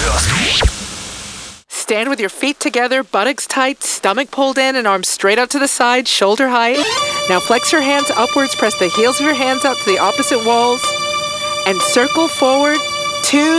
Stand with your feet together, buttocks tight, stomach pulled in, and arms straight out to the side, shoulder height. Now flex your hands upwards, press the heels of your hands out to the opposite walls, and circle forward 2,